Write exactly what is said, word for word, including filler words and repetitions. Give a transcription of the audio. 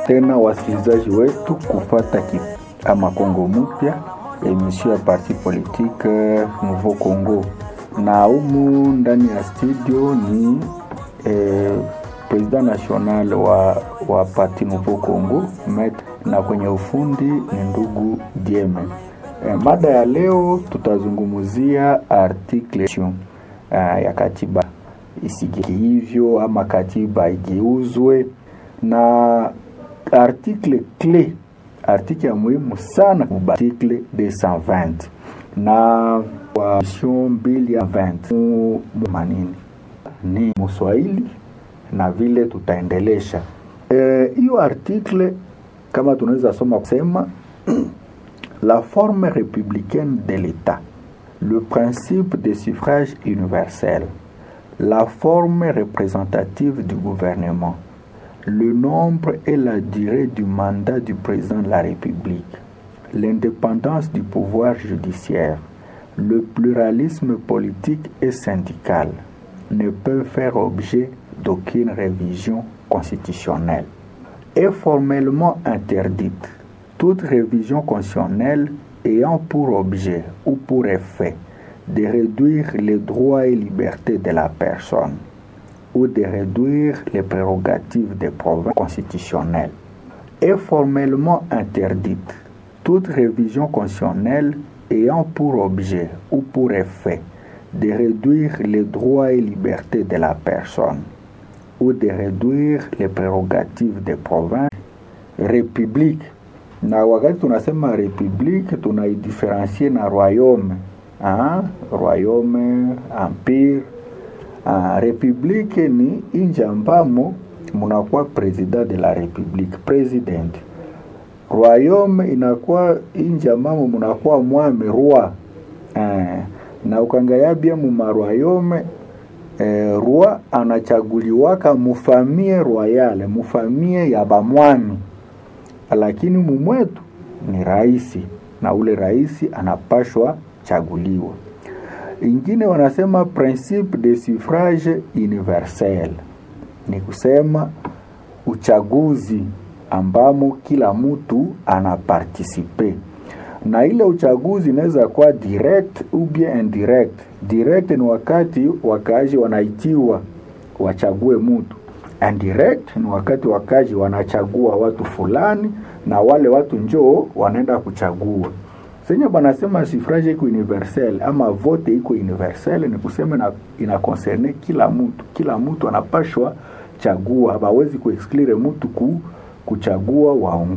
tena wasikilizaji wetu kufata ki ama Kongo Mpya, emission ya parti politique Nouveau Congo. Na umu ndani ya studio ni eh, president national wa, wa parti Nouveau Congo met, na kwenye ufundi ni ndugu Dieme. Eh, mada ya leo tutazungumzia article uh, ya katiba isigiki hivyo ama katiba igeuzwe, na article clé, article ya muhimu sana kwa article deux cent vingt na kwa mission mbili ya vingt manini ni Mswahili na vile tutaendelesha hiyo e, article kama tunaweza soma kusema la forme républicaine de l'État, le principe de suffrage universel, la forme représentative du gouvernement, le nombre et la durée du mandat du président de la République, l'indépendance du pouvoir judiciaire, le pluralisme politique et syndical ne peuvent faire objet d'aucune révision constitutionnelle. Est formellement interdite toute révision constitutionnelle ayant pour objet ou pour effet de réduire les droits et libertés de la personne ou de réduire les prérogatives des provinces constitutionnelles. Est formellement interdite toute révision constitutionnelle ayant pour objet ou pour effet de réduire les droits et libertés de la personne ou de réduire les prérogatives des provinces. République, na wakati tunasema république tunaidiferencie na royaume, ah, royaume, empire. Ah, république ni inji ambamo munakuwa president de la république, president. Royaume inakuwa inji ambamo munakuwa mwami, roi. Ah, na ukangalia bia mu royaume eh, roi anachaguliwaka mufamie royale, mufamie ya bamwami. Lakini mumwetu ni raisi, na ule raisi anapashwa chaguliwa. Ingine wanasema principe de suffrage universel, ni kusema uchaguzi ambamo kila mtu anaparticipe, na ile uchaguzi inaweza kuwa direct ou bien indirect. Direct ni wakati wakaji wanaitiwa wachague mtu, indirect ni wakati wakaji wanachagua watu fulani na wale watu njoo wanaenda kuchagua. Senye banasema suffrage iko universel ama vote iko universel, ni kusema na ina concerne kila mtu. Kila mtu anapashwa chagua, hawezi kuexclure mtu ku kuchagua waongozi.